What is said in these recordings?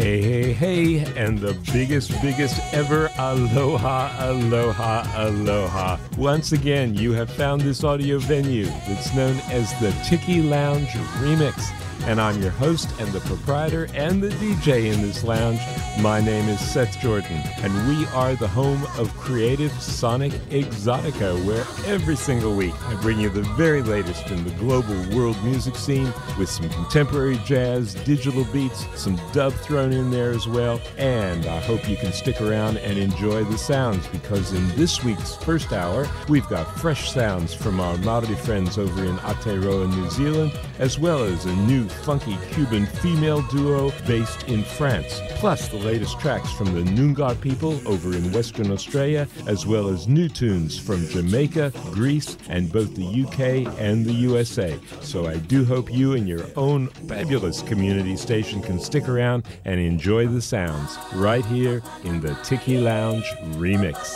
Hey, hey, hey, and the biggest ever aloha, aloha, aloha. Once again, you have found this audio venue that's known as the Tiki Lounge Remix. And I'm your host and the proprietor and the DJ in this lounge. My name is Seth Jordan, and we are the home of Creative Sonic Exotica, where every single week I bring you the very latest in the global world music scene with some contemporary jazz, digital beats, some dub thrown in there as well. And I hope you can stick around and enjoy the sounds, because in this week's first hour, we've got fresh sounds from our Maori friends over in Aotearoa, New Zealand, as well as a new funky Cuban female duo based in France, plus the latest tracks from the Noongar people over in Western Australia, as well as new tunes from Jamaica, Greece, and both the UK and the USA. So I do hope you and your own fabulous community station can stick around and enjoy the sounds right here in the Tiki Lounge Remix.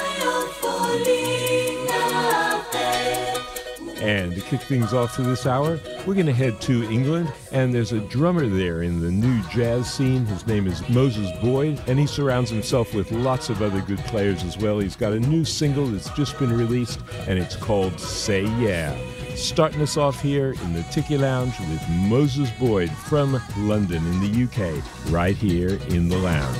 And to kick things off for this hour, we're going to head to England, and there's a drummer there in the new jazz scene. His name is Moses Boyd, and he surrounds himself with lots of other good players as well. He's got a new single that's just been released, and it's called Say Yeah. Starting us off here in the Tiki Lounge with Moses Boyd from London in the UK, right here in the lounge.